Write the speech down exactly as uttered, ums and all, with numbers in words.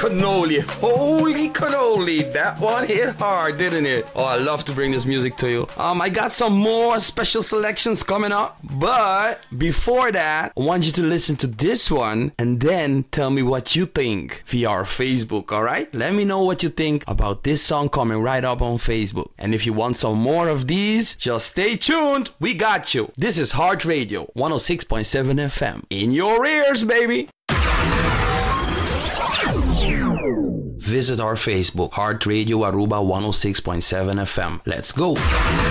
cannoli. Holy cannoli. That one hit hard, didn't it? Oh, I love to bring this music to you. Um, I got some more special selections coming up. But before that, I want you to listen to this one and then tell me what you think via our Facebook, alright? Let me know what you think about this song coming right up on Facebook. And if you want some more of these, just stay tuned. We got you. This is Heart Radio one oh six point seven F M. In your ears, baby. Visit our Facebook, Heart Radio Aruba one oh six point seven F M. Let's go.